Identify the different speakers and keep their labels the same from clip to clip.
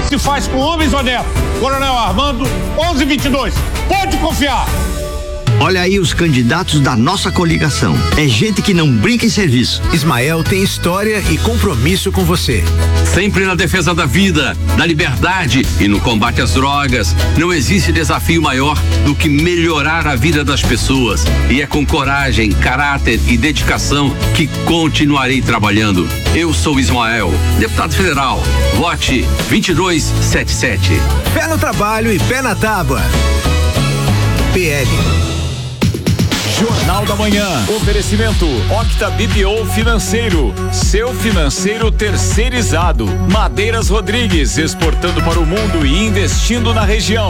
Speaker 1: se faz com homens honestos. Coronel Armando, 1122. Pode confiar.
Speaker 2: Olha aí os candidatos da nossa coligação. É gente que não brinca em serviço.
Speaker 3: Ismael tem história e compromisso com você.
Speaker 4: Sempre na defesa da vida, da liberdade e no combate às drogas. Não existe desafio maior do que melhorar a vida das pessoas. E é com coragem, caráter e dedicação que continuarei trabalhando. Eu sou Ismael, deputado federal. Vote 2277.
Speaker 3: Pé no trabalho e pé na tábua. PL.
Speaker 5: Jornal da Manhã. Oferecimento Octa BPO Financeiro. Seu financeiro terceirizado. Madeiras Rodrigues, exportando para o mundo e investindo na região.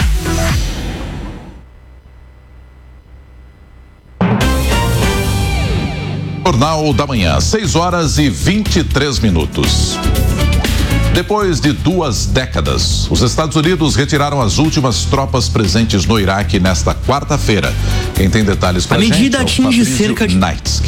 Speaker 6: Jornal da Manhã, 6h23. Depois de 2 décadas, os Estados Unidos retiraram as últimas tropas presentes no Iraque nesta quarta-feira. Quem tem detalhes para a gente?
Speaker 7: A medida atinge cerca de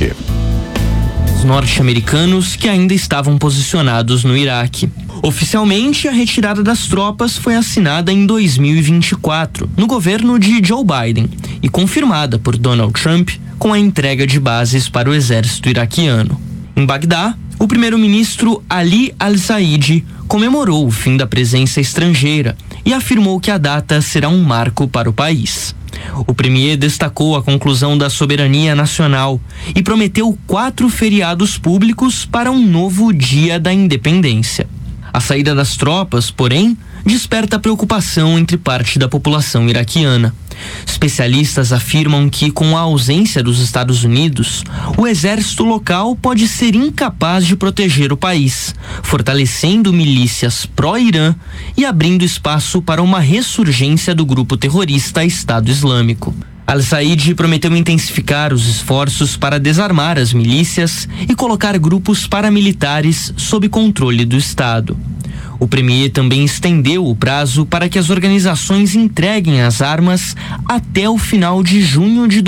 Speaker 7: os norte-americanos que ainda estavam posicionados no Iraque. Oficialmente, a retirada das tropas foi assinada em 2024, no governo de Joe Biden, e confirmada por Donald Trump com a entrega de bases para o exército iraquiano. Em Bagdá, o primeiro-ministro Ali Al-Said comemorou o fim da presença estrangeira e afirmou que a data será um marco para o país. O premier destacou a conclusão da soberania nacional e prometeu 4 feriados públicos para um novo Dia da Independência. A saída das tropas, porém, desperta preocupação entre parte da população iraquiana. Especialistas afirmam que, com a ausência dos Estados Unidos, o exército local pode ser incapaz de proteger o país, fortalecendo milícias pró-Irã e abrindo espaço para uma ressurgência do grupo terrorista Estado Islâmico. Al-Said prometeu intensificar os esforços para desarmar as milícias e colocar grupos paramilitares sob controle do Estado. O premier também estendeu o prazo para que as organizações entreguem as armas até o final de junho de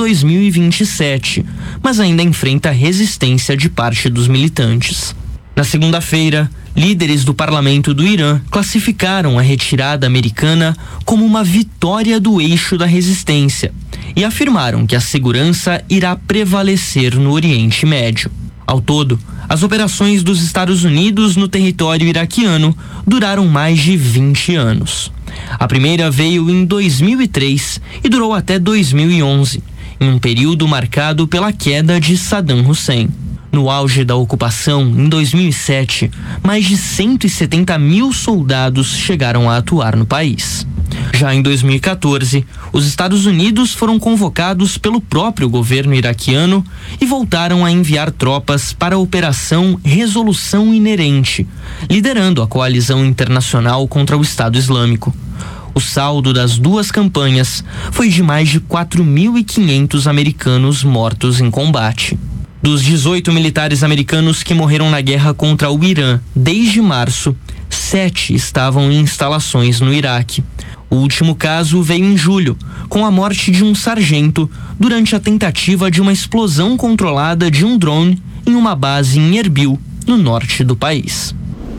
Speaker 7: 2027, mas ainda enfrenta resistência de parte dos militantes. Na segunda-feira, líderes do parlamento do Irã classificaram a retirada americana como uma vitória do eixo da resistência e afirmaram que a segurança irá prevalecer no Oriente Médio. Ao todo, as operações dos Estados Unidos no território iraquiano duraram mais de 20 anos. A primeira veio em 2003 e durou até 2011, em um período marcado pela queda de Saddam Hussein. No auge da ocupação, em 2007, mais de 170 mil soldados chegaram a atuar no país. Já em 2014, os Estados Unidos foram convocados pelo próprio governo iraquiano e voltaram a enviar tropas para a Operação Resolução Inerente, liderando a coalizão internacional contra o Estado Islâmico. O saldo das 2 campanhas foi de mais de 4.500 americanos mortos em combate. Dos 18 militares americanos que morreram na guerra contra o Irã desde março, 7 estavam em instalações no Iraque. O último caso veio em julho, com a morte de um sargento durante a tentativa de uma explosão controlada de um drone em uma base em Erbil, no norte do país.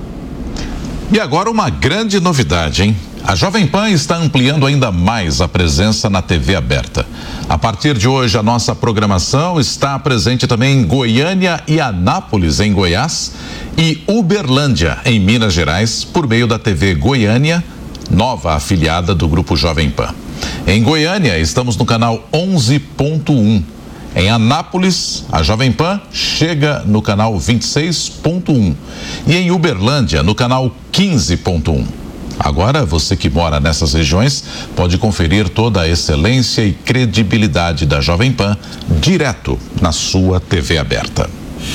Speaker 6: E agora uma grande novidade, hein? A Jovem Pan está ampliando ainda mais a presença na TV aberta. A partir de hoje, a nossa programação está presente também em Goiânia e Anápolis, em Goiás, e Uberlândia, em Minas Gerais, por meio da TV Goiânia, nova afiliada do Grupo Jovem Pan. Em Goiânia, estamos no canal 11.1. Em Anápolis, a Jovem Pan chega no canal 26.1. E em Uberlândia, no canal 15.1. Agora, você que mora nessas regiões pode conferir toda a excelência e credibilidade da Jovem Pan direto na sua TV aberta.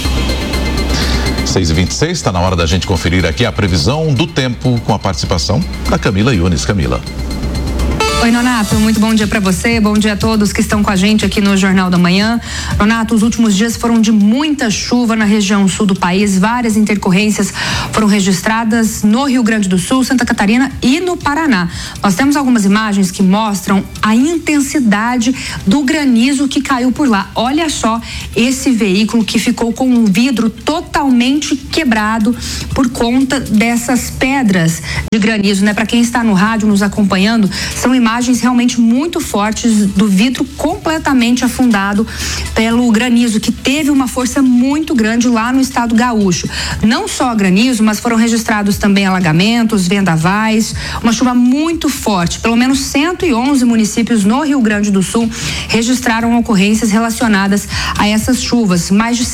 Speaker 6: 6h26, está na hora da gente conferir aqui a previsão do tempo com a participação da Camila Yunes. Camila.
Speaker 8: Oi, Nonato, muito bom dia para você, bom dia a todos que estão com a gente aqui no Jornal da Manhã. Nonato, os últimos dias foram de muita chuva na região sul do país, várias intercorrências foram registradas no Rio Grande do Sul, Santa Catarina e no Paraná. Nós temos algumas imagens que mostram a intensidade do granizo que caiu por lá. Olha só esse veículo que ficou com um vidro totalmente quebrado por conta dessas pedras de granizo, né? Para quem está no rádio nos acompanhando, são imagens realmente muito fortes do vidro completamente afundado pelo granizo, que teve uma força muito grande lá no estado gaúcho. Não só granizo, mas foram registrados também alagamentos, vendavais, uma chuva muito forte. Pelo menos 111 municípios no Rio Grande do Sul registraram ocorrências relacionadas a essas chuvas. Mais de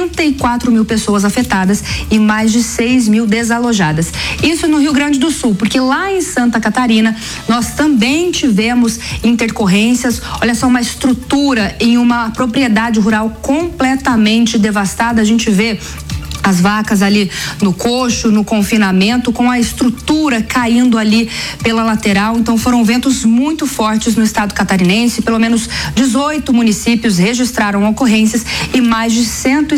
Speaker 8: 54 mil pessoas afetadas e mais de 6 mil desalojadas. Isso no Rio Grande do Sul, porque lá em Santa Catarina nós também tivemos intercorrências. Olha só, uma estrutura em uma propriedade rural completamente devastada. A gente vê as vacas ali no coxo, no confinamento, com a estrutura caindo ali pela lateral. Então foram ventos muito fortes no estado catarinense. Pelo menos 18 municípios registraram ocorrências e mais de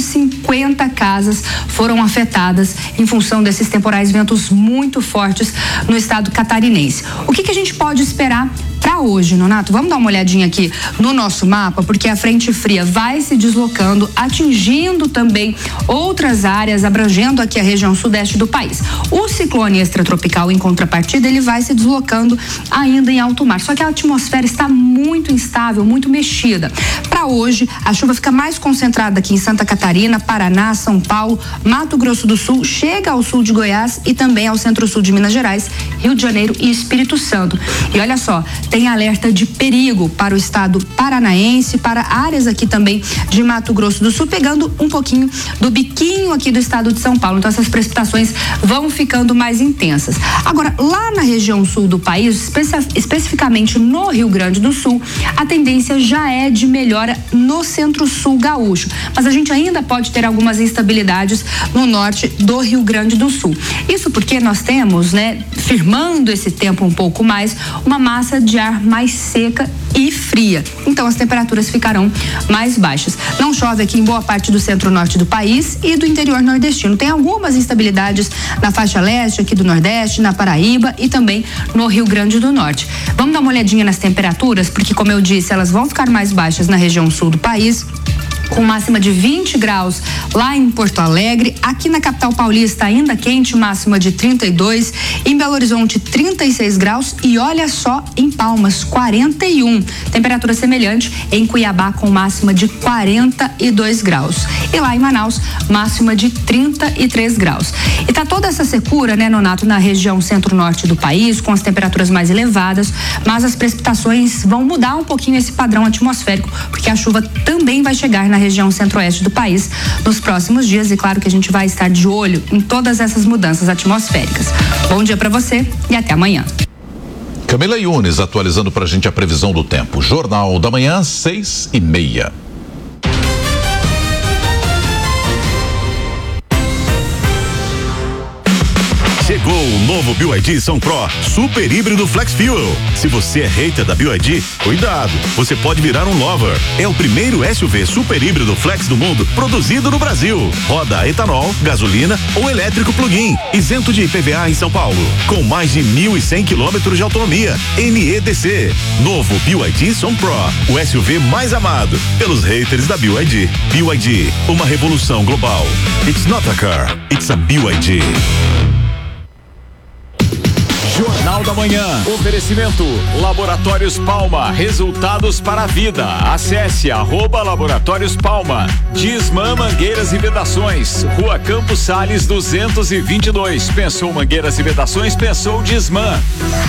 Speaker 8: 150 casas foram afetadas em função desses temporais ventos muito fortes no estado catarinense. O que a gente pode esperar para hoje, Nonato? Vamos dar uma olhadinha aqui no nosso mapa, porque a frente fria vai se deslocando, atingindo também outras áreas, abrangendo aqui a região sudeste do país. O ciclone extratropical, em contrapartida, ele vai se deslocando ainda em alto mar. Só que a atmosfera está muito instável, muito mexida. Para hoje, a chuva fica mais concentrada aqui em Santa Catarina, Paraná, São Paulo, Mato Grosso do Sul, chega ao sul de Goiás e também ao centro-sul de Minas Gerais, Rio de Janeiro e Espírito Santo. E olha só, tem alerta de perigo para o estado paranaense, para áreas aqui também de Mato Grosso do Sul, pegando um pouquinho do biquinho aqui do estado de São Paulo. Então essas precipitações vão ficando mais intensas. Agora, lá na região sul do país, especificamente no Rio Grande do Sul, a tendência já é de melhora no centro-sul gaúcho, mas a gente ainda pode ter algumas instabilidades no norte do Rio Grande do Sul. Isso porque nós temos, né, firmando esse tempo um pouco mais, uma massa de ar mais seca e fria. Então as temperaturas ficarão mais baixas. Não chove aqui em boa parte do centro-norte do país e do interior nordestino. Tem algumas instabilidades na faixa leste aqui do Nordeste, na Paraíba e também no Rio Grande do Norte. Vamos dar uma olhadinha nas temperaturas, porque, como eu disse, elas vão ficar mais baixas na região sul do país, com máxima de 20 graus lá em Porto Alegre. Aqui na capital paulista ainda quente, máxima de 32, em Belo Horizonte 36 graus e olha só, em Palmas 41, temperatura semelhante em Cuiabá com máxima de 42 graus e lá em Manaus máxima de 33 graus. E tá toda essa secura, né, Nonato, na região centro-norte do país, com as temperaturas mais elevadas, mas as precipitações vão mudar um pouquinho esse padrão atmosférico, porque a chuva também vai chegar na região centro-oeste do país nos próximos dias, e claro que a gente vai estar de olho em todas essas mudanças atmosféricas. Bom dia para você e até amanhã.
Speaker 6: Camila Yunes atualizando pra gente a previsão do tempo. Jornal da Manhã, 6:30.
Speaker 9: Chegou o novo BYD São Pro Super Híbrido Flex Fuel. Se você é hater da BYD, cuidado, você pode virar um lover. É o primeiro SUV super híbrido flex do mundo produzido no Brasil. Roda etanol, gasolina ou elétrico plug-in, isento de IPVA em São Paulo, com mais de 1.100 quilômetros de autonomia. NEDC. Novo BYD São Pro, o SUV mais amado pelos haters da BYD. BYD, uma revolução global. It's not a car, it's a BYD.
Speaker 5: Jornal da Manhã. Oferecimento Laboratórios Palma. Resultados para a vida. Acesse @Laboratórios Palma. Disman Mangueiras e Vedações. Rua Campos Sales 222. Pensou mangueiras e vedações? Pensou Disman.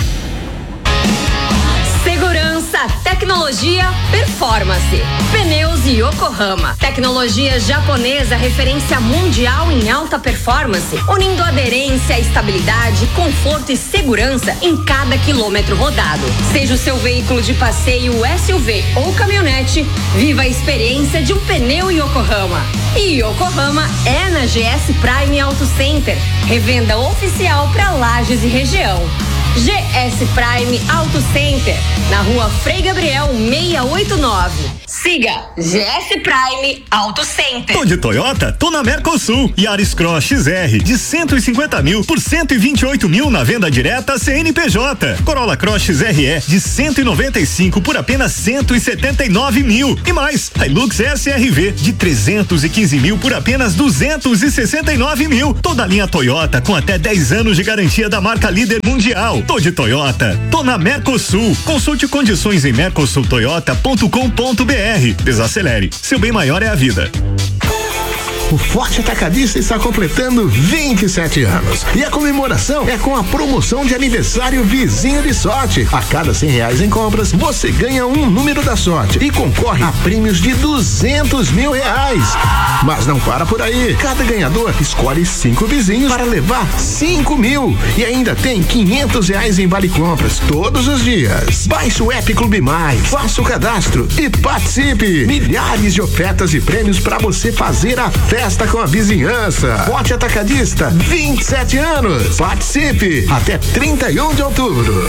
Speaker 10: Segurança, tecnologia, performance. Pneus Yokohama. Tecnologia japonesa, referência mundial em alta performance, unindo aderência, estabilidade, conforto e segurança em cada quilômetro rodado. Seja o seu veículo de passeio, SUV ou caminhonete, viva a experiência de um pneu Yokohama. E Yokohama é na GS Prime Auto Center, revenda oficial para Lages e região. GS Prime Auto Center, na rua Frei Gabriel 689. Siga GS Prime Auto Center.
Speaker 11: Tô de Toyota? Tô na Mercosul. Yaris Cross XR de 150 mil por 128 mil na venda direta CNPJ. Corolla Cross XRE de 195 por apenas 179 mil. E mais, Hilux SRV de 315 mil por apenas 269 mil. Toda a linha Toyota com até 10 anos de garantia da marca líder mundial. Tô de Toyota. Tô na Mercosul. Consulte condições em mercosultoyota.com.br. Desacelere. Seu bem maior é a vida.
Speaker 12: O Forte Atacadista está completando 27 anos. E a comemoração é com a promoção de aniversário Vizinho de Sorte. A cada R$100 em compras, você ganha um número da sorte e concorre a prêmios de R$200 mil. Mas não para por aí. Cada ganhador escolhe 5 vizinhos para levar 5 mil. E ainda tem R$500 em vale compras todos os dias. Baixe o app Clube Mais, faça o cadastro e participe. Milhares de ofertas e prêmios para você fazer a festa com a vizinhança. Forte Atacadista, 27 anos. Participe até 31 de outubro.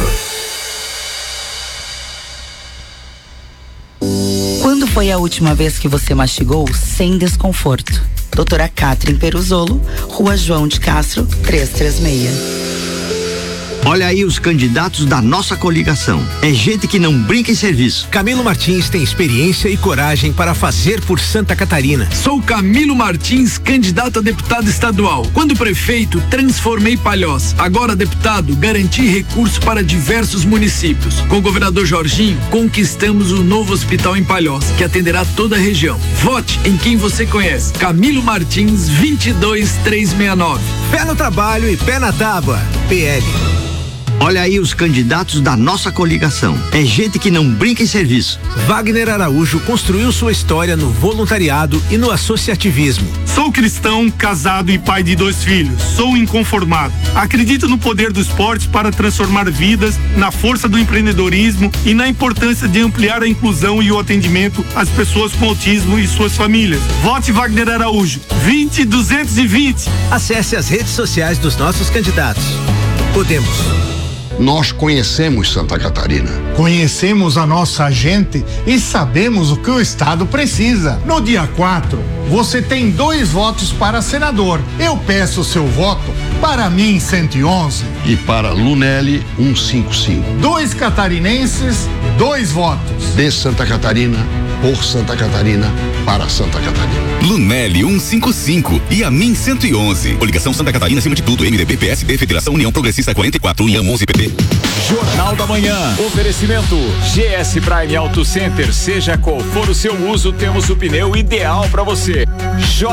Speaker 13: Quando foi a última vez que você mastigou sem desconforto? Doutora Catherine Peruzolo, Rua João de Castro, 336.
Speaker 2: Olha aí os candidatos da nossa coligação. É gente que não brinca em serviço.
Speaker 3: Camilo Martins tem experiência e coragem para fazer por Santa Catarina.
Speaker 14: Sou Camilo Martins, candidato a deputado estadual. Quando prefeito, transformei Palhoça. Agora deputado, garanti recurso para diversos municípios. Com o governador Jorginho, conquistamos o novo hospital em Palhoça, que atenderá toda a região. Vote em quem você conhece. Camilo Martins, 22369.
Speaker 3: Pé no trabalho e pé na tábua. PL.
Speaker 2: Olha aí os candidatos da nossa coligação. É gente que não brinca em serviço.
Speaker 3: Wagner Araújo construiu sua história no voluntariado e no associativismo.
Speaker 15: Sou cristão, casado e pai de 2 filhos. Sou inconformado. Acredito no poder do esporte para transformar vidas, na força do empreendedorismo e na importância de ampliar a inclusão e o atendimento às pessoas com autismo e suas famílias. Vote Wagner Araújo, 20220.
Speaker 3: Acesse as redes sociais dos nossos candidatos. Podemos.
Speaker 16: Nós conhecemos Santa Catarina.
Speaker 1: Conhecemos a nossa gente e sabemos o que o Estado precisa. No dia 4, você tem 2 votos para senador. Eu peço o seu voto para mim 111.
Speaker 16: E para Lunelli 155.
Speaker 1: 2 catarinenses, 2 votos.
Speaker 16: De Santa Catarina, por Santa Catarina, para Santa Catarina.
Speaker 17: Lunelli 155 e a mim 111. Coligação Santa Catarina acima de tudo. MDB, PSD, Federação União Progressista 44, União 11 PP.
Speaker 5: Jornal da Manhã. Oferecimento GS Prime Auto Center. Seja qual for o seu uso, temos o pneu ideal para você.